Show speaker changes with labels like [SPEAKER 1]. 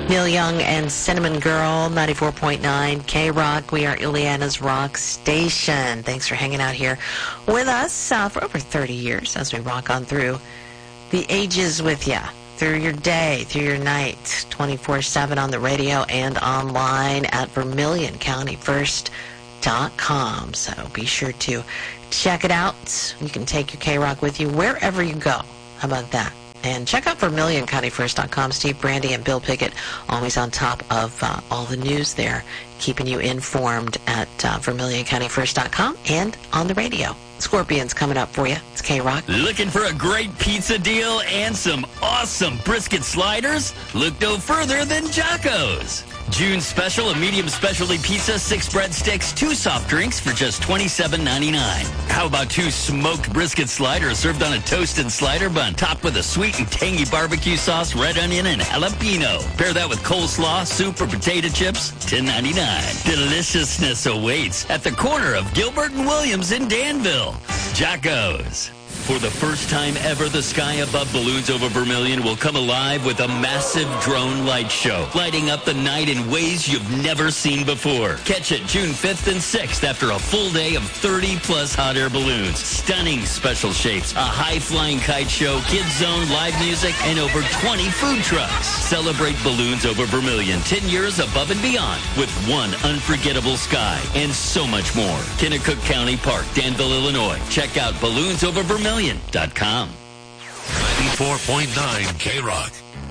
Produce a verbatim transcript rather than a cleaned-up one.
[SPEAKER 1] Neil Young and Cinnamon Girl, ninety-four point nine K-Rock. We are Ileana's Rock Station. Thanks for hanging out here with us uh, for over thirty years as we rock on through the ages with you, through your day, through your night, twenty-four seven on the radio and online at Vermilion County First dot com. So be sure to check it out. You can take your K-Rock with you wherever you go. How about that? And check out Vermilion County First dot com. Steve Brandy and Bill Pickett always on top of uh, all the news there, keeping you informed at uh, Vermilion County First dot com and on the radio. Scorpions coming up for you. It's K-Rock.
[SPEAKER 2] Looking for a great pizza deal and some awesome brisket sliders? Look no further than Jocko's. June special, a medium specialty pizza, six breadsticks, two soft drinks for just twenty-seven ninety-nine. How about two smoked brisket sliders served on a toasted slider bun, topped with a sweet and tangy barbecue sauce, red onion, and jalapeno. Pair that with coleslaw, soup, or potato chips, ten ninety-nine. Deliciousness awaits at the corner of Gilbert and Williams in Danville. Jocko's. For the first time ever, the sky above Balloons Over Vermilion will come alive with a massive drone light show, lighting up the night in ways you've never seen before. Catch it June fifth and sixth after a full day of thirty plus hot air balloons, stunning special shapes, a high-flying kite show, kids zone, live music, and over twenty food trucks. Celebrate Balloons Over Vermilion, ten years above and beyond, with one unforgettable sky and so much more. Kennecook County Park, Danville, Illinois. Check out balloons over vermilion dot com.
[SPEAKER 3] ninety-four point nine K-Rock.